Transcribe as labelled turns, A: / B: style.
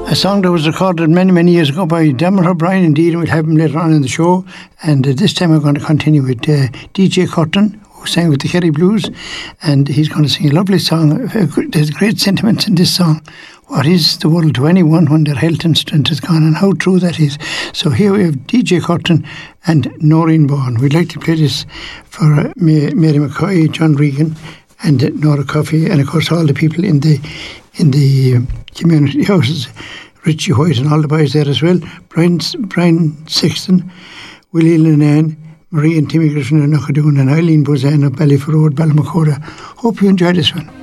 A: A song that was recorded many, many years ago by Dermot O'Brien, indeed, and we'll have him later on in the show. And this time we're going to continue with DJ Curtin, who sang with the Kerry Blues, and he's going to sing a lovely song. There's great sentiments in this song. What is the world to anyone when their health and strength is gone, and how true that is. So here we have DJ Curtin and Noreen Bourne. We'd like to play this for Mary McCoy, John Regan, and Nora Coffey, and of course all the people in the community houses, Richie White and all the boys there as well, Brian Sexton, Willie Linnane, Marie and Timmy Griffin and Knockadoo, and Eileen Bozan of Ballyferrode, Ballymacoda. Hope you enjoy this one.